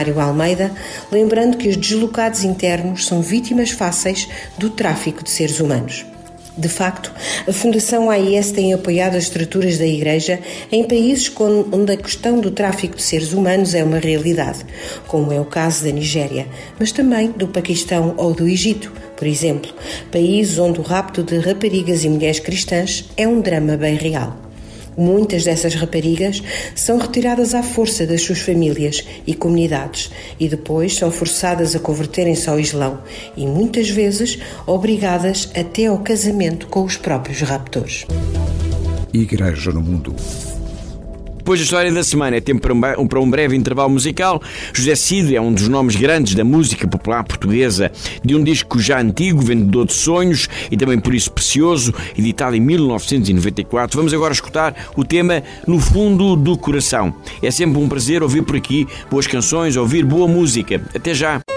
Almeida, lembrando que os deslocados internos são vítimas fáceis do tráfico de seres humanos. De facto, a Fundação AIS tem apoiado as estruturas da Igreja em países onde a questão do tráfico de seres humanos é uma realidade, como é o caso da Nigéria, mas também do Paquistão ou do Egito, por exemplo, países onde o rapto de raparigas e mulheres cristãs é um drama bem real. Muitas dessas raparigas são retiradas à força das suas famílias e comunidades e depois são forçadas a converterem-se ao Islão e muitas vezes obrigadas até ao casamento com os próprios raptores. Igreja no Mundo. Depois da história da semana, é tempo para um breve intervalo musical. José Cid é um dos nomes grandes da música popular portuguesa, de um disco já antigo, Vendedor de Sonhos, e também por isso precioso, editado em 1994. Vamos agora escutar o tema No Fundo do Coração. É sempre um prazer ouvir por aqui boas canções, ouvir boa música. Até já!